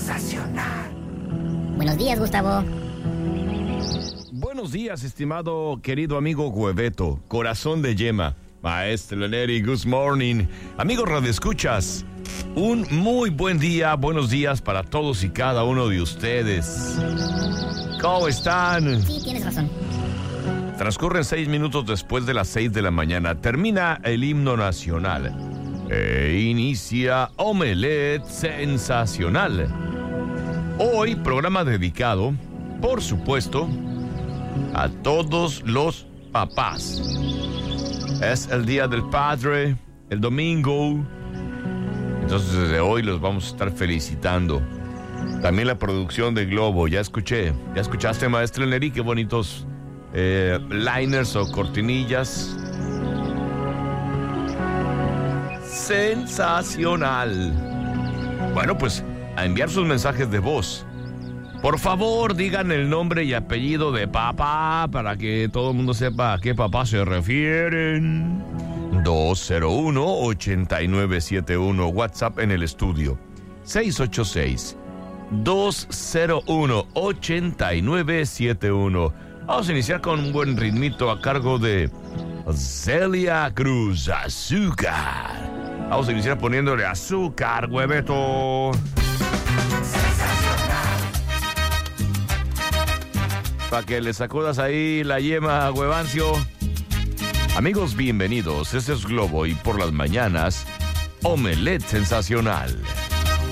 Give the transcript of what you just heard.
sensacional. Buenos días, Gustavo. Buenos días, estimado querido amigo Hueveto, corazón de yema, maestro Neri, good morning. Amigos radioescuchas, un muy buen día, buenos días para todos y cada uno de ustedes. ¿Cómo están? Sí, tienes razón. Transcurren 6 minutos después de las 6 de la mañana. Termina el himno nacional. Inicia Omelette Sensacional. Hoy, programa dedicado, por supuesto, a todos los papás. Es el Día del Padre, el domingo. Entonces, desde hoy los vamos a estar felicitando. También la producción de Globo. ¿Ya escuchaste, maestro Neri? Qué bonitos liners o cortinillas. Sensacional. Bueno, pues a enviar sus mensajes de voz. Por favor, digan el nombre y apellido de papá para que todo el mundo sepa a qué papá se refieren. 201-8971, WhatsApp en el estudio. 686-201-8971. Vamos a iniciar con un buen ritmito a cargo de Celia Cruz, Azúcar. Vamos a iniciar poniéndole azúcar, Hueveto. Para que le sacudas ahí la yema, Huevancio. Amigos, bienvenidos. Este es Globo y por las mañanas, Omelette Sensacional.